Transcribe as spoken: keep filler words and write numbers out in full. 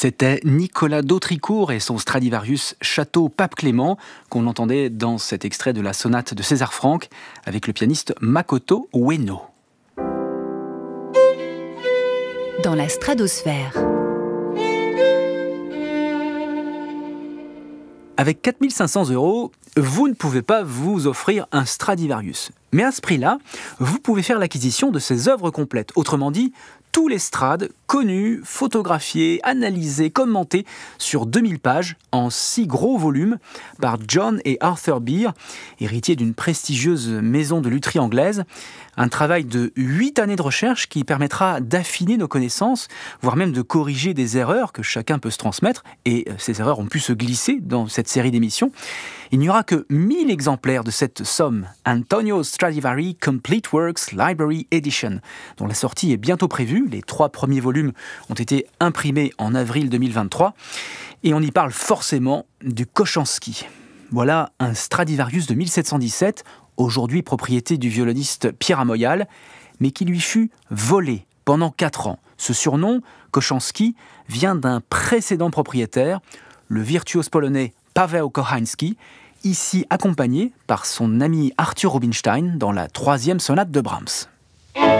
C'était Nicolas Dautricourt et son Stradivarius Château Pape Clément qu'on entendait dans cet extrait de la sonate de César Franck avec le pianiste Makoto Ueno. Dans la stratosphère. Avec quatre mille cinq cents euros, vous ne pouvez pas vous offrir un Stradivarius. Mais à ce prix-là, vous pouvez faire l'acquisition de ses œuvres complètes. Autrement dit, tous les Strades connus, photographiés, analysés, commentés sur deux mille pages en six gros volumes par John et Arthur Beer, héritiers d'une prestigieuse maison de lutherie anglaise. Un travail de huit années de recherche qui permettra d'affiner nos connaissances, voire même de corriger des erreurs que chacun peut se transmettre. Et ces erreurs ont pu se glisser dans cette série d'émissions. Il n'y aura que mille exemplaires de cette somme, Antonio Stradivari Complete Works Library Edition, dont la sortie est bientôt prévue. Les trois premiers volumes ont été imprimés en avril deux mille vingt-trois. Et on y parle forcément du Kochanski. Voilà un Stradivarius de mille sept cent dix-sept, aujourd'hui propriété du violoniste Pierre Amoyal, mais qui lui fut volé pendant quatre ans. Ce surnom, Kochanski, vient d'un précédent propriétaire, le virtuose polonais Paweł Kochański, ici accompagné par son ami Arthur Rubinstein dans la troisième sonate de Brahms.